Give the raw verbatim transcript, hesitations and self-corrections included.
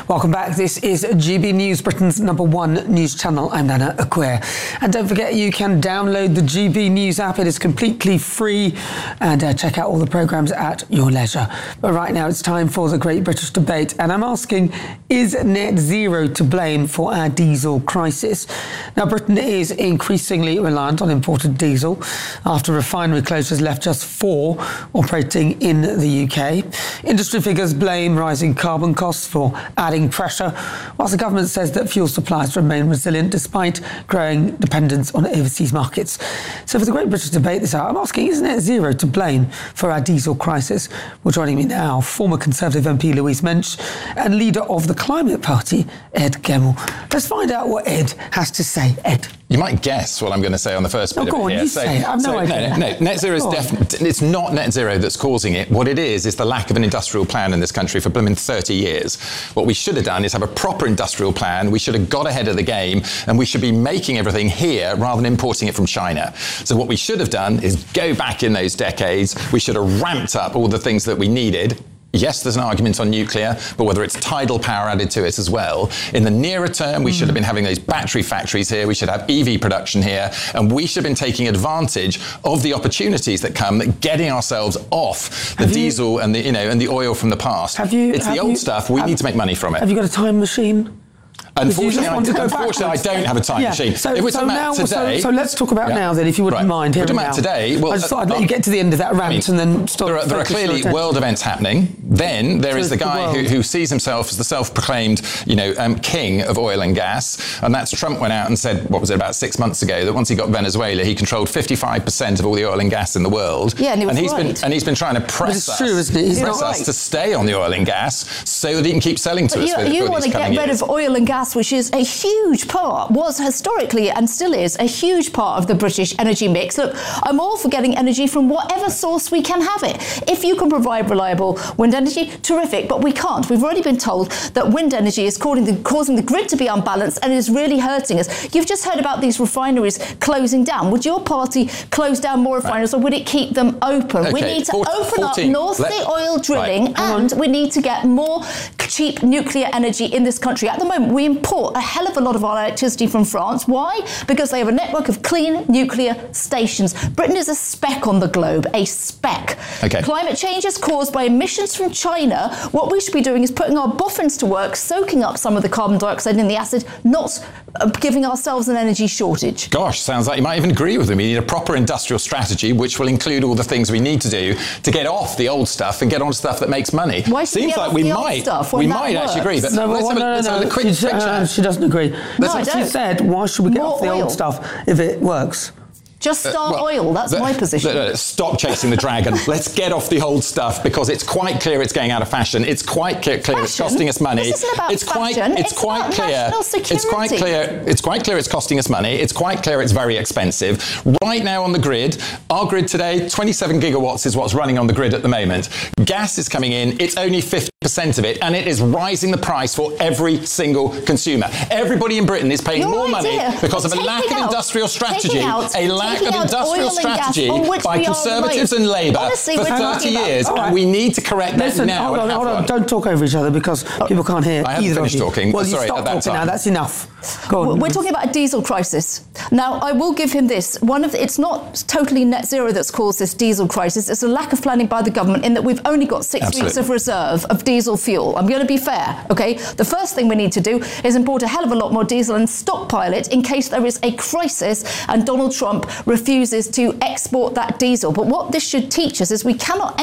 Welcome back. This is G B News, Britain's number one news channel. I'm Nana Acquia. And don't forget, you can download the G B News app. It is completely free, and uh, check out all the programmes at your leisure. But right now it's time for the Great British Debate, and I'm asking, is net zero to blame for our diesel crisis? Now, Britain is increasingly reliant on imported diesel after refinery closures left just four operating in the U K. Industry figures blame rising carbon costs for adding pressure, whilst the government says that fuel supplies remain resilient despite growing dependence on overseas markets. So for the Great British Debate this hour, I'm asking, is net zero to blame for our diesel crisis? Well, joining me now, former Conservative M P Louise Mensch and leader of the Climate Party, Ed Gemmell. Let's find out what Ed has to say. Ed. You might guess what I'm going to say on the first bit oh, of go it on, here. you so, say it. I've no so, idea. No, no, no, net zero is definitely, it's not net zero that's causing it. What it is, is the lack of an industrial plan in this country for blooming thirty years. What we should have done is have a proper industrial plan. We should have got ahead of the game, and we should be making everything here rather than importing it from China. So what we should have done is go back in those decades. We should have ramped up all the things that we needed. Yes, there's an argument on nuclear, but whether it's tidal power added to it as well. In the nearer term, we mm. should have been having those battery factories here. We should have E V production here. And we should have been taking advantage of the opportunities that come, getting ourselves off the have diesel you, and the, you know, and the oil from the past. Have you, it's have the old you, stuff. We have, need to make money from it. Have you got a time machine? Unfortunately, I, unfortunately I don't have a time yeah. machine. So, if we're so, talking now, about today, so, so let's talk about yeah. now then, if you wouldn't right. mind. Here we're talking about today. Well, I just thought I'd uh, let you get to the end of that rant I mean, and then stop. There are, there are clearly world events happening. Then there so is the guy the who, who sees himself as the self-proclaimed, you know, um, king of oil and gas, and that's Trump went out and said, what was it, about six months ago, that once he got Venezuela, he controlled fifty-five percent of all the oil and gas in the world. Yeah, and, he was and he's right. been and he's been trying to press us, true, isn't it? He's press not us right. to stay on the oil and gas so that he can keep selling to but us. You, with, you with want to get rid years. of oil and gas, which is a huge part. Was historically and still is a huge part of the British energy mix. Look, I'm all for getting energy from whatever source we can have it. If you can provide reliable wind energy, terrific, but we can't. We've already been told that wind energy is causing the, causing the grid to be unbalanced and is really hurting us. You've just heard about these refineries closing down. Would your party close down more refineries, right. or would it keep them open? Okay. We need to fourteen, open fourteen, up North Sea oil drilling, right. and we need to get more cheap nuclear energy in this country. At the moment, we import a hell of a lot of our electricity from France. Why? Because they have a network of clean nuclear stations. Britain is a speck on the globe, a speck. Okay. Climate change is caused by emissions from China. What we should be doing is putting our boffins to work, soaking up some of the carbon dioxide in the acid, not uh, giving ourselves an energy shortage. Gosh, sounds like you might even agree with them. We need a proper industrial strategy, which will include all the things we need to do to get off the old stuff and get on stuff that makes money. Why should Seems we get like off we the might, old stuff we when might that actually agree. But no, let's well, have a, no, no, let's no, have a no. quick, She, quick uh, chat. she doesn't agree. No, That's I what don't. she said. Why should we get More off the oil. old stuff if it works? Just start uh, well, oil. That's the, my position. The, the, stop chasing the dragon. Let's get off the old stuff because it's quite clear it's going out of fashion. It's quite clear, clear it's costing us money. This isn't about it's quite, fashion. it's, It's quite about clear. national security. It's quite clear. It's quite clear it's costing us money. It's quite clear it's very expensive. Right now on the grid, our grid today, twenty-seven gigawatts is what's running on the grid at the moment. Gas is coming in. It's only fifty percent of it, and it is rising the price for every single consumer. Everybody in Britain is paying Your more money idea because of a lack of out, industrial strategy. out, a lack of industrial strategy by Conservatives and Labour Honestly, for we're thirty years, about, and right. we need to correct that Listen, now. hold on, hold on. Don't talk over each other because people can't hear I haven't either finished of you. talking. Well, Sorry, you stop at that talking time. now. That's enough. Go on. We're talking about a diesel crisis. Now, I will give him this. One of the, it's not totally net zero that's caused this diesel crisis. It's a lack of planning by the government in that we've only got six Absolutely. weeks of reserve of diesel fuel. I'm going to be fair, OK? The first thing we need to do is import a hell of a lot more diesel and stockpile it in case there is a crisis and Donald Trump refuses to export that diesel. But what this should teach us is we cannot